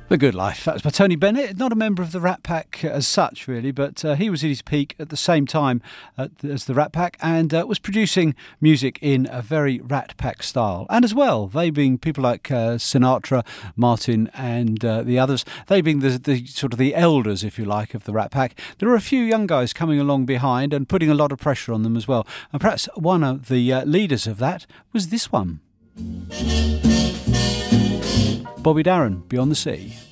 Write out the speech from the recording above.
The Good Life. That was by Tony Bennett, not a member of the Rat Pack as such, really, but he was at his peak at the same time as the Rat Pack and was producing music in a very Rat Pack style. And as well, they being people like Sinatra, Martin and the others, they being the sort of the elders, if you like, of the Rat Pack. There were a few young guys coming along behind and putting a lot of pressure on them as well. And perhaps one of the leaders of that was this one. Bobby Darin, Beyond the Sea.